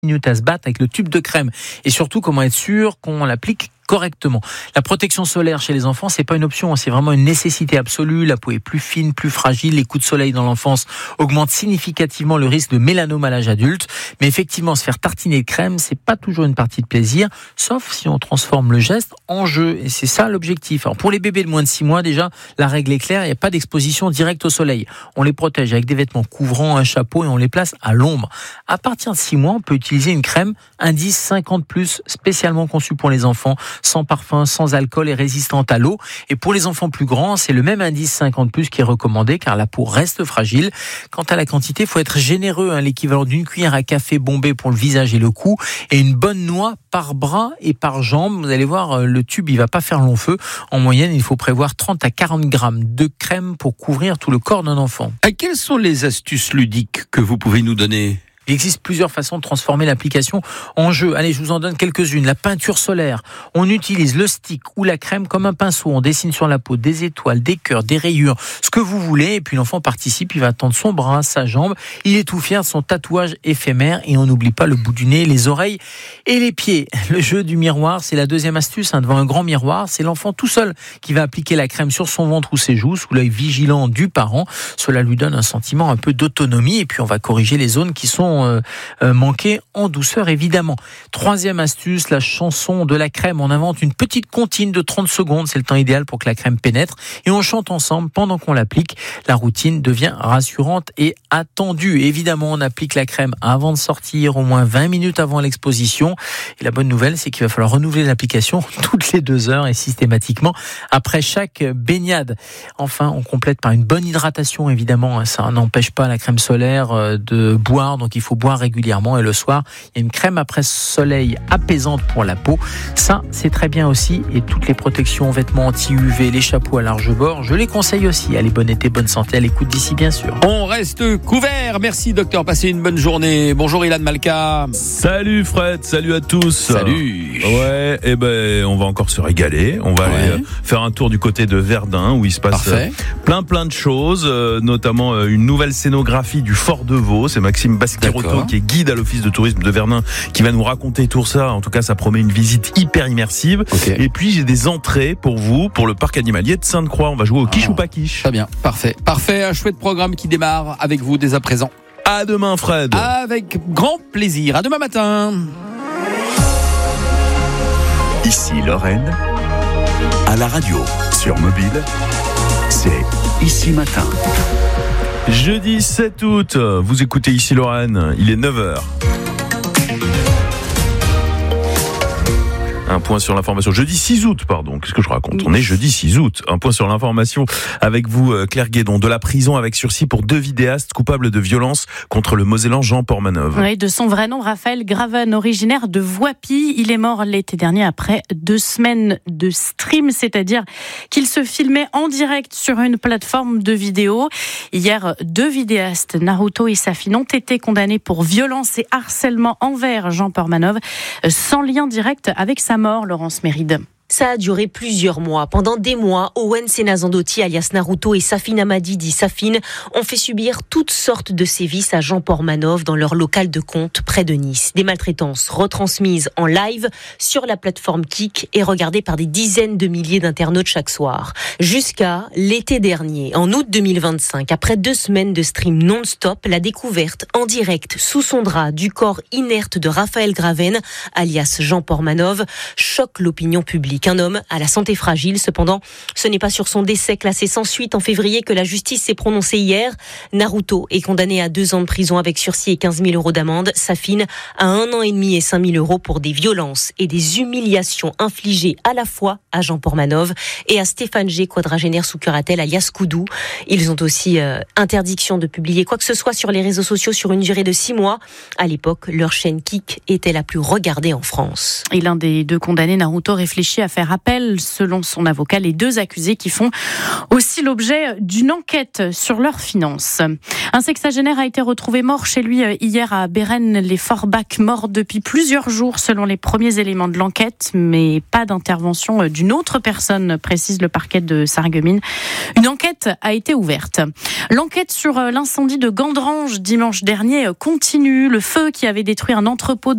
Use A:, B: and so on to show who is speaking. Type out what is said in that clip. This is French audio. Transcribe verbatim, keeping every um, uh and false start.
A: minutes à se battre avec le tube de crème. Et surtout, comment être sûr qu'on l'applique correctement. La protection solaire chez les enfants, c'est pas une option, c'est vraiment une nécessité absolue. La peau est plus fine, plus fragile. Les coups de soleil dans l'enfance augmentent significativement le risque de mélanome à l'âge adulte. Mais effectivement, se faire tartiner de crème, c'est pas toujours une partie de plaisir, sauf si on transforme le geste en jeu. Et c'est ça l'objectif. Alors pour les bébés de moins de six mois, déjà, la règle est claire, il n'y a pas d'exposition directe au soleil. On les protège avec des vêtements couvrants, un chapeau et on les place à l'ombre. À partir de six mois, on peut utiliser une crème indice cinquante plus, spécialement conçue pour les enfants, sans parfum, sans alcool et résistante à l'eau. Et pour les enfants plus grands, c'est le même indice cinquante plus qui est recommandé car la peau reste fragile. Quant à la quantité, il faut être généreux, hein, l'équivalent d'une cuillère à café bombée pour le visage et le cou et une bonne noix par bras et par jambe. Vous allez voir, le tube, il va pas faire long feu. En moyenne, il faut prévoir trente à quarante grammes de crème pour couvrir tout le corps d'un enfant.
B: Et quelles sont les astuces ludiques que vous pouvez nous donner ?
A: Il existe plusieurs façons de transformer l'application en jeu. Allez, je vous en donne quelques-unes. La peinture solaire. On utilise le stick ou la crème comme un pinceau. On dessine sur la peau des étoiles, des cœurs, des rayures, ce que vous voulez. Et puis l'enfant participe, il va tendre son bras, sa jambe. Il est tout fier de son tatouage éphémère. Et on n'oublie pas le bout du nez, les oreilles et les pieds. Le jeu du miroir, c'est la deuxième astuce. Hein, devant un grand miroir, c'est l'enfant tout seul qui va appliquer la crème sur son ventre ou ses joues, sous l'œil vigilant du parent. Cela lui donne un sentiment un peu d'autonomie. Et puis on va corriger les zones qui sont Euh, euh, manquer en douceur évidemment. Troisième astuce, la chanson de la crème. On invente une petite comptine de trente secondes, c'est le temps idéal pour que la crème pénètre et on chante ensemble pendant qu'on l'applique. La routine devient rassurante et attendue. Évidemment, on applique la crème avant de sortir, au moins vingt minutes avant l'exposition. Et la bonne nouvelle, c'est qu'il va falloir renouveler l'application toutes les deux heures et systématiquement après chaque baignade. Enfin, on complète par une bonne hydratation évidemment. Ça n'empêche pas la crème solaire de boire, donc il faut boire régulièrement et le soir, il y a une crème après soleil apaisante pour la peau. Ça, c'est très bien aussi et toutes les protections, vêtements anti-U V, les chapeaux à large bord, je les conseille aussi. Allez, bon été, bonne santé à l'écoute d'ici bien sûr.
B: On reste couvert. Merci docteur, passez une bonne journée. Bonjour Ilan Malka.
C: Salut Fred, salut à tous.
B: Salut.
C: Ouais, et ben on va encore se régaler. On va
B: Ouais.
C: aller faire un tour du côté de Verdun où il se passe
B: Parfait.
C: plein plein de choses, notamment une nouvelle scénographie du Fort de Vaux. C'est Maxime Basquirotto
B: D'accord.
C: qui est guide à l'office de tourisme de Verdun qui va nous raconter tout ça. En tout cas, ça promet une visite hyper immersive.
B: Okay.
C: Et puis j'ai des entrées pour vous pour le parc animalier de Sainte-Croix. On va jouer au quiche
B: Ah.
C: ou pas quiche.
B: Très bien, parfait. Parfait, un chouette programme qui démarre avec vous dès à présent.
C: À demain Fred.
B: Avec grand plaisir. À demain matin.
D: Ici Lorraine, à la radio, sur mobile, c'est Ici Matin.
C: Jeudi sept août, vous écoutez Ici Lorraine, il est neuf heures. Un point sur l'information. Jeudi six août, pardon. Qu'est-ce que je raconte ? On est jeudi six août. Un point sur l'information avec vous, Claire Guédon. De la prison avec sursis pour deux vidéastes coupables de violence contre le Mosellan Jean Portmanov.
E: Oui, de son vrai nom, Raphaël Graven, originaire de Voipy. Il est mort l'été dernier après deux semaines de stream, c'est-à-dire qu'il se filmait en direct sur une plateforme de vidéo. Hier, deux vidéastes, Naruto et Safine, ont été condamnés pour violence et harcèlement envers Jean Portmanov, sans lien direct avec sa mort, Laurence Méride.
F: Ça a duré plusieurs mois. Pendant des mois, Owen Senazandotti, alias Naruto, et Safine Hamadi, dit Safine, ont fait subir toutes sortes de sévices à Jean Portmanov dans leur local de compte près de Nice. Des maltraitances retransmises en live sur la plateforme Kik et regardées par des dizaines de milliers d'internautes chaque soir. Jusqu'à l'été dernier, en août deux mille vingt-cinq, après deux semaines de stream non-stop, la découverte en direct sous son drap du corps inerte de Raphaël Graven, alias Jean Portmanov, choque l'opinion publique. Un homme à la santé fragile. Cependant, ce n'est pas sur son décès classé sans suite en février que la justice s'est prononcée hier. Naruto est condamné à deux ans de prison avec sursis et quinze mille euros d'amende. Safine à un an et demi et cinq mille euros pour des violences et des humiliations infligées à la fois à Jean Portmanov et à Stéphane G, quadragénaire sous curatelle alias Koudou. Ils ont aussi euh, interdiction de publier quoi que ce soit sur les réseaux sociaux sur une durée de six mois. À l'époque, leur chaîne Kik était la plus regardée en France.
E: Et l'un des deux condamnés, Naruto, réfléchit à faire appel. Selon son avocat, les deux accusés qui font aussi l'objet d'une enquête sur leurs finances. Un sexagénaire a été retrouvé mort chez lui hier à Bérennes-les-Forbach, mort depuis plusieurs jours selon les premiers éléments de l'enquête, mais pas d'intervention d'une autre personne, précise le parquet de Sarreguemines. Une enquête a été ouverte. L'enquête sur l'incendie de Gandrange dimanche dernier continue. Le feu qui avait détruit un entrepôt